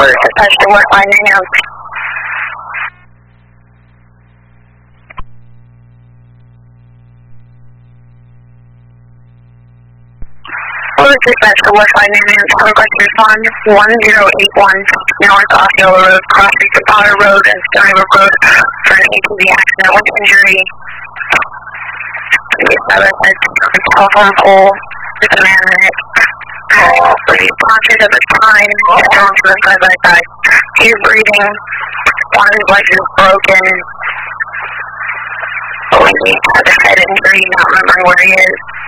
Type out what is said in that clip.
First dispatch to West Line now. First dispatch to West Line now. Request to respond 1081 North Osceola Road, crossing Potter Road and Stony Brook Road for an ATV accident with injury. Telephone pole with a man in it. Pretty conscious of the time, down to the side by side. He's breathing. One of his legs is broken. He has a head injury, not remembering where he is.